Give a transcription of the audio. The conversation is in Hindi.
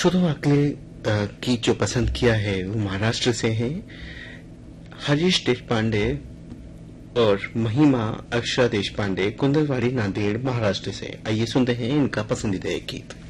श्रोताओं, अगले गीत जो पसंद किया है वो महाराष्ट्र से है। हरीश देशपांडे और महिमा अक्षरा देशपांडे, कुंदलवाड़ी नांदेड़ महाराष्ट्र से। आइए सुनते हैं इनका पसंदीदा गीत।